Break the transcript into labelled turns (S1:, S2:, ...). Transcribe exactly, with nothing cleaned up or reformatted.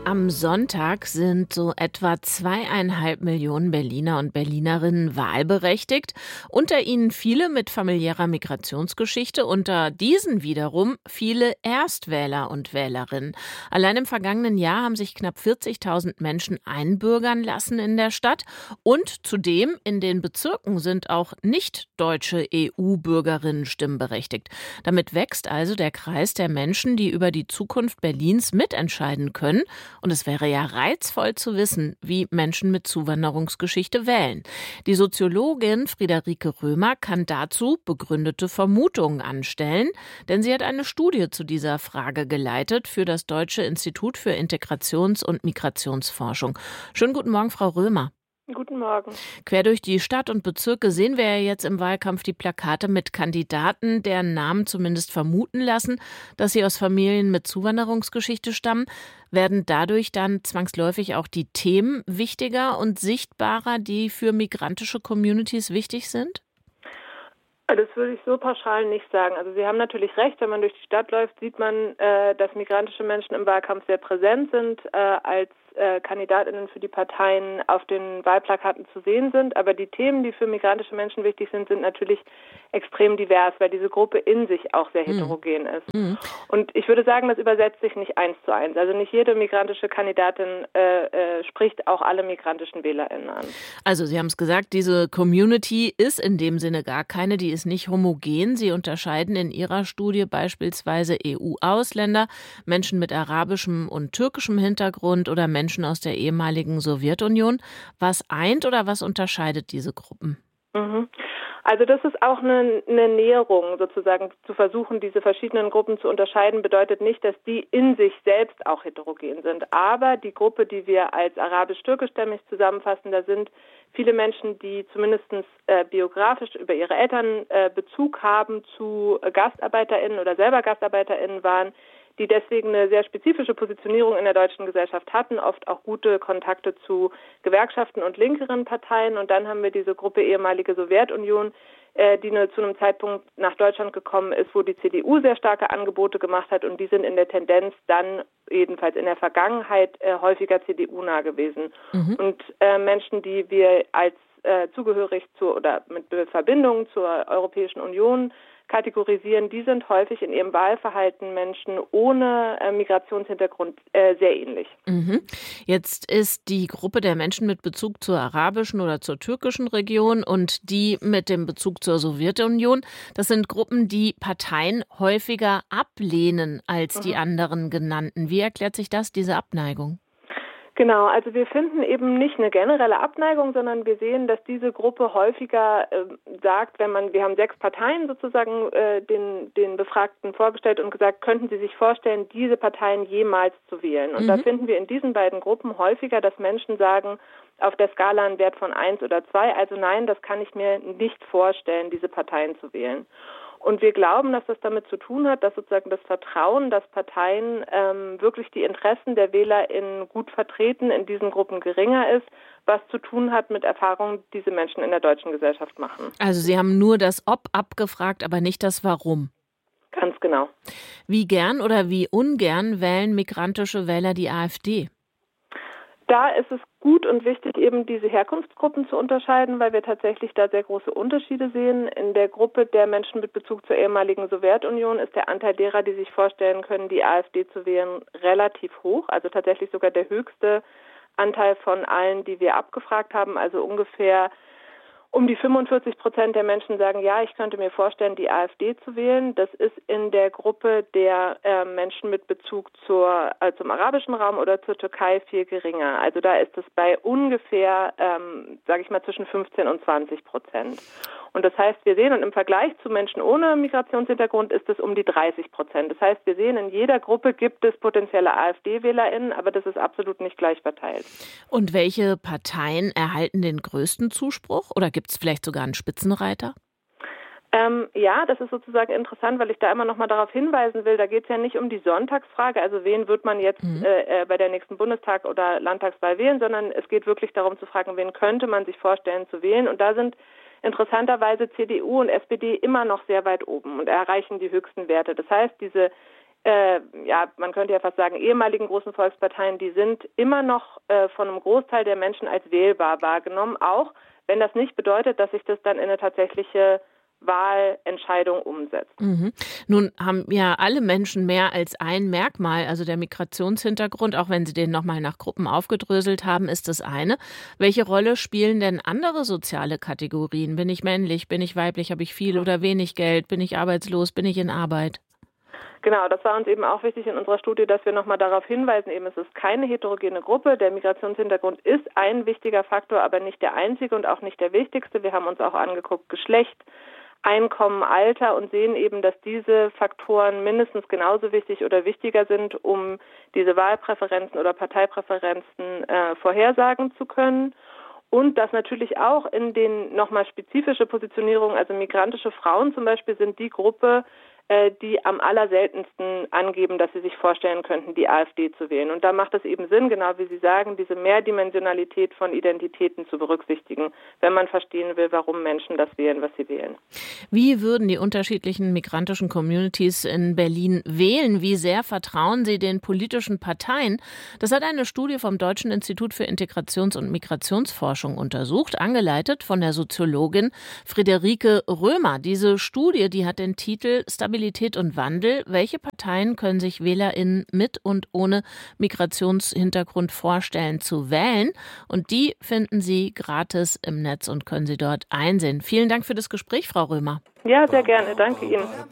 S1: Am Sonntag sind so etwa zweieinhalb Millionen Berliner und Berlinerinnen wahlberechtigt. Unter ihnen viele mit familiärer Migrationsgeschichte, unter diesen wiederum viele Erstwähler und Wählerinnen. Allein im vergangenen Jahr haben sich knapp vierzigtausend Menschen einbürgern lassen in der Stadt. Und zudem in den Bezirken sind auch nicht-deutsche E U-Bürgerinnen stimmberechtigt. Damit wächst also der Kreis der Menschen, die über die Zukunft Berlins mitentscheiden können. Und es wäre ja reizvoll zu wissen, wie Menschen mit Zuwanderungsgeschichte wählen. Die Soziologin Friederike Römer kann dazu begründete Vermutungen anstellen, denn sie hat eine Studie zu dieser Frage geleitet für das Deutsche Institut für Integrations- und Migrationsforschung. Schönen guten Morgen, Frau Römer.
S2: Guten Morgen.
S1: Quer durch die Stadt und Bezirke sehen wir ja jetzt im Wahlkampf die Plakate mit Kandidaten, deren Namen zumindest vermuten lassen, dass sie aus Familien mit Zuwanderungsgeschichte stammen. Werden dadurch dann zwangsläufig auch die Themen wichtiger und sichtbarer, die für migrantische Communities wichtig sind?
S2: Das würde ich so pauschal nicht sagen. Also Sie haben natürlich recht, wenn man durch die Stadt läuft, sieht man, äh, dass migrantische Menschen im Wahlkampf sehr präsent sind, äh, als äh, KandidatInnen für die Parteien auf den Wahlplakaten zu sehen sind. Aber die Themen, die für migrantische Menschen wichtig sind, sind natürlich extrem divers, weil diese Gruppe in sich auch sehr heterogen mhm. ist. Mhm. Und ich würde sagen, das übersetzt sich nicht eins zu eins. Also nicht jede migrantische Kandidatin äh, äh, spricht auch alle migrantischen WählerInnen an.
S1: Also Sie haben es gesagt, diese Community ist in dem Sinne gar keine, die ist nicht homogen. Sie unterscheiden in Ihrer Studie beispielsweise E U-Ausländer, Menschen mit arabischem und türkischem Hintergrund oder Menschen aus der ehemaligen Sowjetunion. Was eint oder was unterscheidet diese Gruppen?
S2: Mhm. Also das ist auch eine, eine Näherung sozusagen, zu versuchen, diese verschiedenen Gruppen zu unterscheiden, bedeutet nicht, dass die in sich selbst auch heterogen sind. Aber die Gruppe, die wir als arabisch-türkischstämmig zusammenfassen, da sind viele Menschen, die zumindest äh, biografisch über ihre Eltern äh, Bezug haben zu äh, GastarbeiterInnen oder selber GastarbeiterInnen waren, die deswegen eine sehr spezifische Positionierung in der deutschen Gesellschaft hatten, oft auch gute Kontakte zu Gewerkschaften und linkeren Parteien. Und dann haben wir diese Gruppe ehemalige Sowjetunion, äh, die nur zu einem Zeitpunkt nach Deutschland gekommen ist, wo die C D U sehr starke Angebote gemacht hat. Und die sind in der Tendenz dann, jedenfalls in der Vergangenheit, äh, häufiger C D U-nah gewesen. Mhm. Und äh, Menschen, die wir als äh, zugehörig zu oder mit Verbindung zur Europäischen Union kategorisieren, die sind häufig in ihrem Wahlverhalten Menschen ohne äh, Migrationshintergrund äh, sehr ähnlich.
S1: Mhm. Jetzt ist die Gruppe der Menschen mit Bezug zur arabischen oder zur türkischen Region und die mit dem Bezug zur Sowjetunion, das sind Gruppen, die Parteien häufiger ablehnen als mhm. die anderen genannten. Wie erklärt sich das, diese Abneigung?
S2: Genau, also wir finden eben nicht eine generelle Abneigung, sondern wir sehen, dass diese Gruppe häufiger äh, sagt, wenn man, wir haben sechs Parteien sozusagen äh, den, den Befragten vorgestellt und gesagt, könnten Sie sich vorstellen, diese Parteien jemals zu wählen? Und mhm. da finden wir in diesen beiden Gruppen häufiger, dass Menschen sagen, auf der Skala einen Wert von eins oder zwei, also nein, das kann ich mir nicht vorstellen, diese Parteien zu wählen. Und wir glauben, dass das damit zu tun hat, dass sozusagen das Vertrauen, dass Parteien ähm, wirklich die Interessen der WählerInnen gut vertreten, in diesen Gruppen geringer ist, was zu tun hat mit Erfahrungen, die diese Menschen in der deutschen Gesellschaft machen.
S1: Also Sie haben nur das Ob abgefragt, aber nicht das Warum.
S2: Ganz genau.
S1: Wie gern oder wie ungern wählen migrantische Wähler die AfD?
S2: Da ist es gut und wichtig, eben diese Herkunftsgruppen zu unterscheiden, weil wir tatsächlich da sehr große Unterschiede sehen. In der Gruppe der Menschen mit Bezug zur ehemaligen Sowjetunion ist der Anteil derer, die sich vorstellen können, die AfD zu wählen, relativ hoch. Also tatsächlich sogar der höchste Anteil von allen, die wir abgefragt haben. Also ungefähr um die fünfundvierzig Prozent der Menschen sagen, ja, ich könnte mir vorstellen, die AfD zu wählen. Das ist in der Gruppe der äh, Menschen mit Bezug zur, äh, zum arabischen Raum oder zur Türkei viel geringer. Also da ist es bei ungefähr, ähm, sage ich mal, zwischen fünfzehn und zwanzig Prozent. Und das heißt, wir sehen, und im Vergleich zu Menschen ohne Migrationshintergrund ist es um die dreißig Prozent. Das heißt, wir sehen, in jeder Gruppe gibt es potenzielle AfD-WählerInnen, aber das ist absolut nicht gleich verteilt.
S1: Und welche Parteien erhalten den größten Zuspruch? Oder gibt es vielleicht sogar einen Spitzenreiter?
S2: Ähm, ja, das ist sozusagen interessant, weil ich da immer noch mal darauf hinweisen will, da geht es ja nicht um die Sonntagsfrage, also wen wird man jetzt mhm. äh, bei der nächsten Bundestag- oder Landtagswahl wählen, sondern es geht wirklich darum zu fragen, wen könnte man sich vorstellen zu wählen. Und da sind interessanterweise C D U und S P D immer noch sehr weit oben und erreichen die höchsten Werte. Das heißt, diese äh, ja, man könnte ja fast sagen, ehemaligen großen Volksparteien, die sind immer noch äh, von einem Großteil der Menschen als wählbar wahrgenommen, auch wenn das nicht bedeutet, dass sich das dann in eine tatsächliche Wahlentscheidung umsetzt.
S1: Mhm. Nun haben ja alle Menschen mehr als ein Merkmal, also der Migrationshintergrund, auch wenn Sie den nochmal nach Gruppen aufgedröselt haben, ist das eine. Welche Rolle spielen denn andere soziale Kategorien? Bin ich männlich, bin ich weiblich, habe ich viel oder wenig Geld, bin ich arbeitslos, bin ich in Arbeit?
S2: Genau, das war uns eben auch wichtig in unserer Studie, dass wir nochmal darauf hinweisen, eben es ist keine heterogene Gruppe. Der Migrationshintergrund ist ein wichtiger Faktor, aber nicht der einzige und auch nicht der wichtigste. Wir haben uns auch angeguckt, Geschlecht, Einkommen, Alter und sehen eben, dass diese Faktoren mindestens genauso wichtig oder wichtiger sind, um diese Wahlpräferenzen oder Parteipräferenzen äh, vorhersagen zu können. Und dass natürlich auch in den nochmal spezifische Positionierungen, also migrantische Frauen zum Beispiel, sind die Gruppe, äh, die am allerseltensten angeben, dass sie sich vorstellen könnten, die AfD zu wählen. Und da macht es eben Sinn, genau wie Sie sagen, diese Mehrdimensionalität von Identitäten zu berücksichtigen, wenn man verstehen will, warum Menschen das wählen, was sie wählen.
S1: Wie würden die unterschiedlichen migrantischen Communities in Berlin wählen? Wie sehr vertrauen sie den politischen Parteien? Das hat eine Studie vom Deutschen Institut für Integrations- und Migrationsforschung untersucht, angeleitet von der Soziologin Friederike Römer. Diese Studie, die hat den Titel Stabilität und Wandel. Welche Parteien können sich WählerInnen mit und ohne Migrationshintergrund vorstellen zu wählen? Und die finden Sie gratis im Netz und können Sie dort einsehen. Vielen Dank für das Gespräch, Frau Römer.
S2: Ja, sehr gerne. Danke Ihnen.